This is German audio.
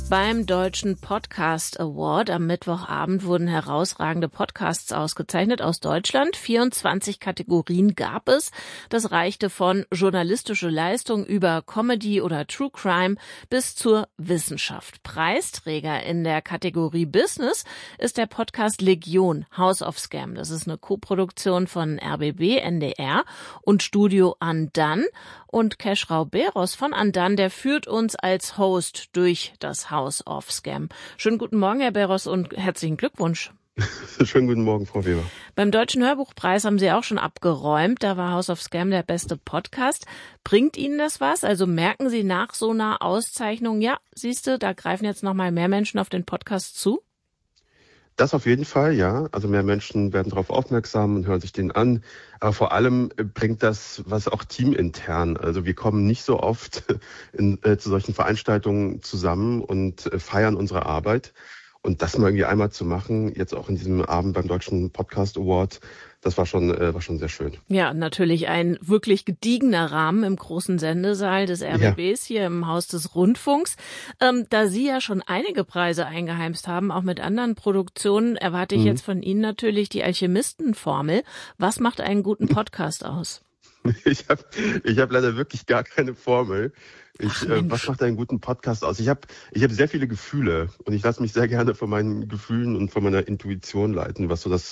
Beim Deutschen Podcast Award am Mittwochabend wurden herausragende Podcasts ausgezeichnet aus Deutschland. 24 Kategorien gab es. Das reichte von journalistische Leistung über Comedy oder True Crime bis zur Wissenschaft. Preisträger in der Kategorie Business ist der Podcast Legion, House of Scam. Das ist eine Koproduktion von RBB, NDR und Studio Undone. Und Keschrau Beros von Undone, der führt uns als Host durch das House of Scam. Schönen guten Morgen, Herr Beros, und herzlichen Glückwunsch. Schönen guten Morgen, Frau Weber. Beim Deutschen Hörbuchpreis haben Sie auch schon abgeräumt. Da war House of Scam der beste Podcast. Bringt Ihnen das was? Also merken Sie nach so einer Auszeichnung, ja, siehste, da greifen jetzt noch mal mehr Menschen auf den Podcast zu? Das auf jeden Fall, ja. Also mehr Menschen werden darauf aufmerksam und hören sich den an. Aber vor allem bringt das was auch teamintern. Also wir kommen nicht so oft zu solchen Veranstaltungen zusammen und feiern unsere Arbeit. Und das mal irgendwie einmal zu machen, jetzt auch in diesem Abend beim Deutschen Podcast Award, das war schon sehr schön. Ja, natürlich ein wirklich gediegener Rahmen im großen Sendesaal des RBBs hier im Haus des Rundfunks. Da Sie ja schon einige Preise eingeheimst haben, auch mit anderen Produktionen, erwarte ich jetzt von Ihnen natürlich die Alchemistenformel. Was macht einen guten Podcast aus? Ich hab leider wirklich gar keine Formel. Was macht einen guten Podcast aus? Ich hab sehr viele Gefühle und ich lasse mich sehr gerne von meinen Gefühlen und von meiner Intuition leiten, was so das